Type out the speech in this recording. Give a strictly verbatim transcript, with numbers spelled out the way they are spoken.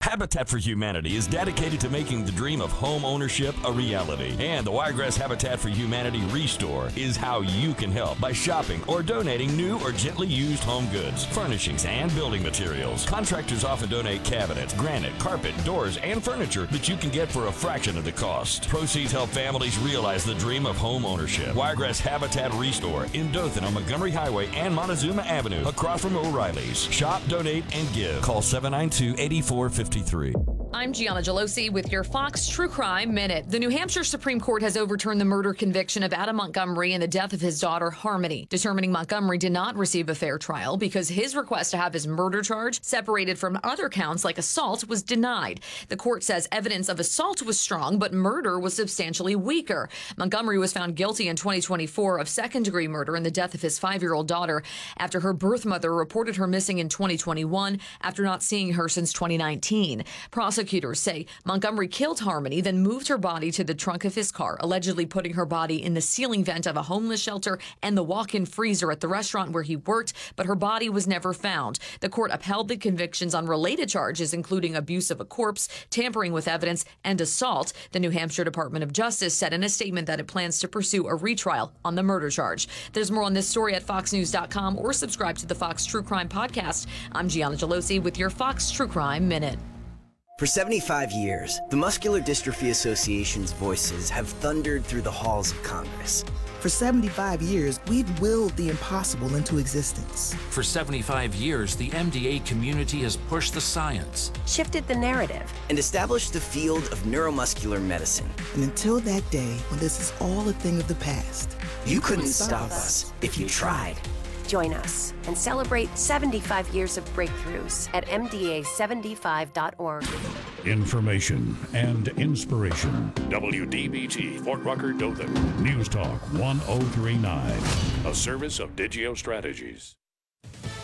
Habitat for Humanity is dedicated to making the dream of home ownership a reality. And the Wiregrass Habitat for Humanity Restore is how you can help by shopping or donating new or gently used home goods, furnishings, and building materials. Contractors often donate cabinets, granite, carpet, doors, and furniture that you can get for a fraction of the cost. Proceeds help families realize the dream of home ownership. Wiregrass Habitat Restore in Dothan on Montgomery Highway and Montezuma Avenue, across from O'Reilly's. Shop, donate, and give. Call seven nine two, eight four five three. I'm Gianna Gelosi with your Fox True Crime Minute. The New Hampshire Supreme Court has overturned the murder conviction of Adam Montgomery and the death of his daughter, Harmony, determining Montgomery did not receive a fair trial because his request to have his murder charge separated from other counts like assault was denied. The court says evidence of assault was strong, but murder was substantially weaker. Montgomery was found guilty in twenty twenty-four of second-degree murder in the death of his five-year-old daughter after her birth mother reported her missing in twenty twenty-one after not seeing her since twenty nineteen. Prosecutors say Montgomery killed Harmony, then moved her body to the trunk of his car, allegedly putting her body in the ceiling vent of a homeless shelter and the walk-in freezer at the restaurant where he worked, but her body was never found. The court upheld the convictions on related charges, including abuse of a corpse, tampering with evidence, and assault. The New Hampshire Department of Justice said in a statement that it plans to pursue a retrial on the murder charge. There's more on this story at fox news dot com or subscribe to the Fox True Crime Podcast. I'm Gianna Gelosi with your Fox True Crime Minute. For seventy-five years, the Muscular Dystrophy Association's voices have thundered through the halls of Congress. For seventy-five years, we've willed the impossible into existence. For seventy-five years, the M D A community has pushed the science, shifted the narrative, and established the field of neuromuscular medicine. And until that day when this is all a thing of the past, you, you couldn't stop us if you tried. Join us and celebrate seventy-five years of breakthroughs at M D A seventy-five dot org. Information and inspiration. W D B T, Fort Rucker, Dothan. News Talk one oh three nine. A service of Digio Strategies.